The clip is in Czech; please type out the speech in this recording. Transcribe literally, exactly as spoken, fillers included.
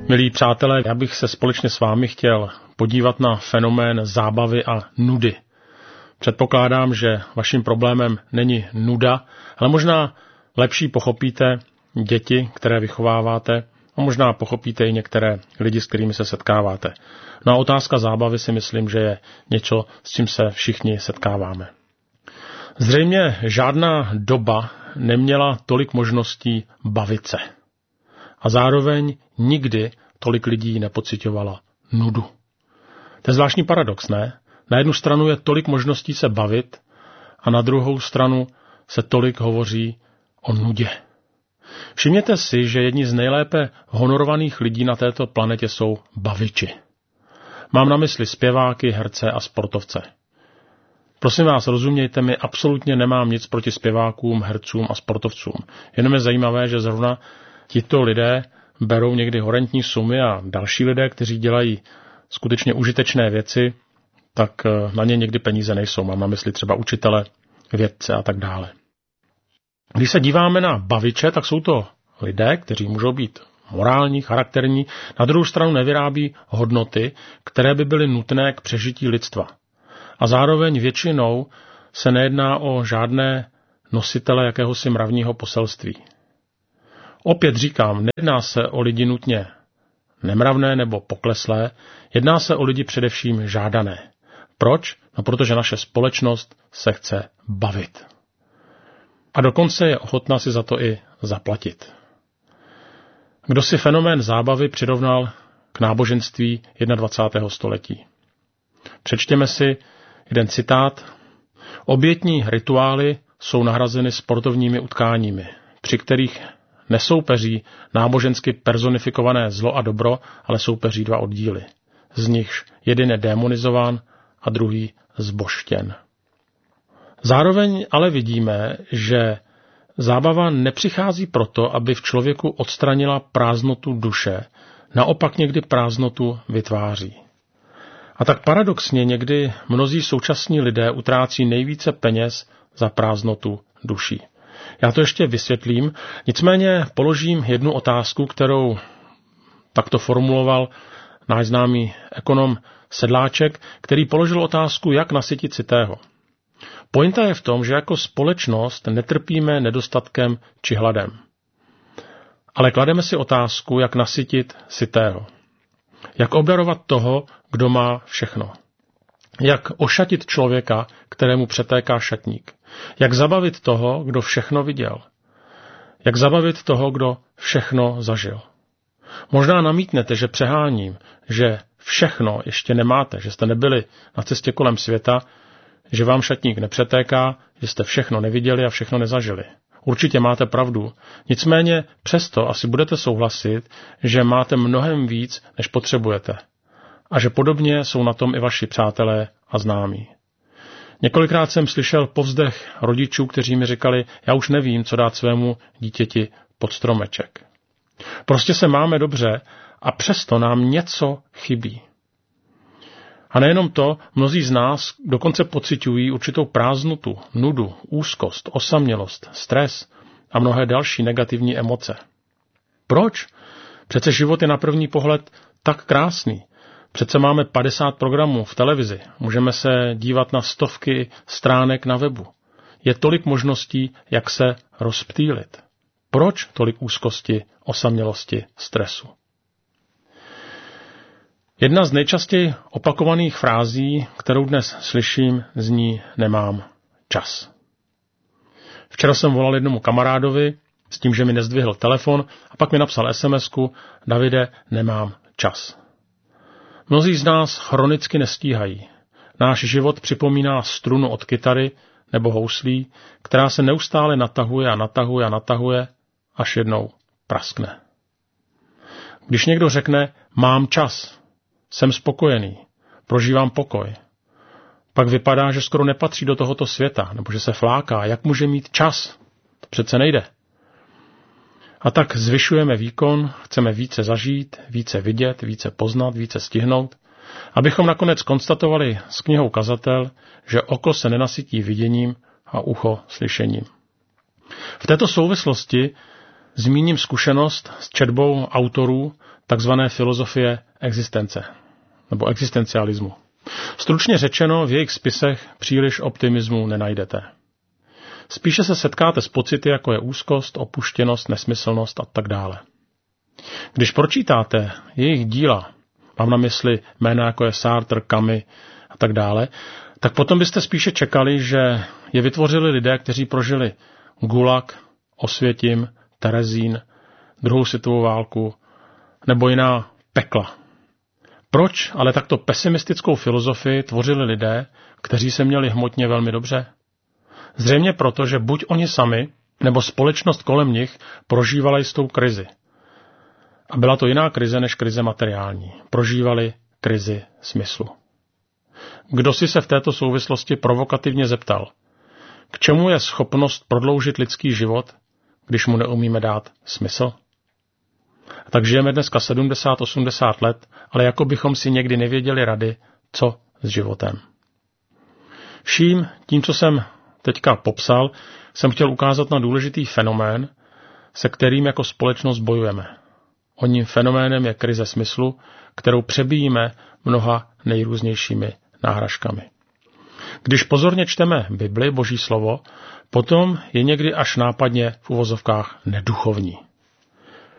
Milí přátelé, já bych se společně s vámi chtěl podívat na fenomén zábavy a nudy. Předpokládám, že vaším problémem není nuda, ale možná lepší pochopíte děti, které vychováváte, a možná pochopíte i některé lidi, s kterými se setkáváte. No a otázka zábavy si myslím, že je něco, s čím se všichni setkáváme. Zřejmě žádná doba neměla tolik možností bavit se. A zároveň nikdy tolik lidí nepociťovala nudu. To je zvláštní paradox, ne? Na jednu stranu je tolik možností se bavit a na druhou stranu se tolik hovoří o nudě. Všimněte si, že jedni z nejlépe honorovaných lidí na této planetě jsou baviči. Mám na mysli zpěváky, herce a sportovce. Prosím vás, rozumějte mi, absolutně nemám nic proti zpěvákům, hercům a sportovcům. Jenom je zajímavé, že zrovna tito lidé berou někdy horentní sumy a další lidé, kteří dělají skutečně užitečné věci, tak na ně někdy peníze nejsou. Mám na mysli třeba učitele, vědce a tak dále. Když se díváme na baviče, tak jsou to lidé, kteří můžou být morální, charakterní, na druhou stranu nevyrábí hodnoty, které by byly nutné k přežití lidstva. A zároveň většinou se nejedná o žádné nositele jakéhosi mravního poselství. Opět říkám, nejedná se o lidi nutně nemravné nebo pokleslé, jedná se o lidi především žádané. Proč? No protože naše společnost se chce bavit. A dokonce je ochotná si za to i zaplatit. Kdo si fenomén zábavy přirovnal k náboženství dvacátého prvního století? Přečtěme si jeden citát. Obětní rituály jsou nahrazeny sportovními utkáními, při kterých nesoupeří nábožensky personifikované zlo a dobro, ale soupeří dva oddíly. Z nichž jeden je démonizován a druhý zbožtěn. Zároveň ale vidíme, že zábava nepřichází proto, aby v člověku odstranila prázdnotu duše, naopak někdy prázdnotu vytváří. A tak paradoxně někdy mnozí současní lidé utrácí nejvíce peněz za prázdnotu duší. Já to ještě vysvětlím, nicméně položím jednu otázku, kterou takto formuloval náš známý ekonom Sedláček, který položil otázku, jak nasytit sytého. Pointa je v tom, že jako společnost netrpíme nedostatkem či hladem. Ale klademe si otázku, jak nasytit sytého. Jak obdarovat toho, kdo má všechno. Jak ošatit člověka, kterému přetéká šatník. Jak zabavit toho, kdo všechno viděl. Jak zabavit toho, kdo všechno zažil. Možná namítnete, že přeháním, že všechno ještě nemáte, že jste nebyli na cestě kolem světa, že vám šatník nepřetéká, že jste všechno neviděli a všechno nezažili. Určitě máte pravdu, nicméně přesto asi budete souhlasit, že máte mnohem víc, než potřebujete. A že podobně jsou na tom i vaši přátelé a známí. Několikrát jsem slyšel povzdech rodičů, kteří mi říkali, já už nevím, co dát svému dítěti pod stromeček. Prostě se máme dobře a přesto nám něco chybí. A nejenom to, mnozí z nás dokonce pociťují určitou prázdnotu, nudu, úzkost, osamělost, stres a mnohé další negativní emoce. Proč? Přece život je na první pohled tak krásný. Přece máme padesát programů v televizi, můžeme se dívat na stovky stránek na webu. Je tolik možností, jak se rozptýlit. Proč tolik úzkosti, osamělosti, stresu? Jedna z nejčastěji opakovaných frází, kterou dnes slyším, zní nemám čas. Včera jsem volal jednomu kamarádovi s tím, že mi nezdvihl telefon a pak mi napsal SMSku, Davide, nemám čas. Mnozí z nás chronicky nestíhají. Náš život připomíná strunu od kytary nebo houslí, která se neustále natahuje a natahuje a natahuje, až jednou praskne. Když někdo řekne, mám čas, jsem spokojený, prožívám pokoj, pak vypadá, že skoro nepatří do tohoto světa, nebo že se fláká, jak může mít čas, to přece nejde. A tak zvyšujeme výkon, chceme více zažít, více vidět, více poznat, více stihnout, abychom nakonec konstatovali s knihou Kazatel, že oko se nenasytí viděním a ucho slyšením. V této souvislosti zmíním zkušenost s četbou autorů takzvané filozofie existence nebo existencialismu. Stručně řečeno, v jejich spisech příliš optimismu nenajdete. Spíše se setkáte s pocity, jako je úzkost, opuštěnost, nesmyslnost a tak dále. Když pročítáte jejich díla, mám na mysli jména jako je Sartre, Camus a tak dále, tak potom byste spíše čekali, že je vytvořili lidé, kteří prožili Gulag, Osvětim, Terezín, druhou světovou válku nebo jiná pekla. Proč ale takto pesimistickou filozofii tvořili lidé, kteří se měli hmotně velmi dobře? Zřejmě proto, že buď oni sami, nebo společnost kolem nich prožívala jistou krizi. A byla to jiná krize než krize materiální. Prožívali krizi smyslu. Kdo si se v této souvislosti provokativně zeptal, k čemu je schopnost prodloužit lidský život, když mu neumíme dát smysl? Tak žijeme dneska sedmdesát osmdesát let, ale jako bychom si někdy nevěděli rady, co s životem. Vším tím, co jsem teďka popsal, jsem chtěl ukázat na důležitý fenomén, se kterým jako společnost bojujeme. Oním fenoménem je krize smyslu, kterou přebíjíme mnoha nejrůznějšími náhražkami. Když pozorně čteme Bibli, Boží slovo, potom je někdy až nápadně v uvozovkách neduchovní.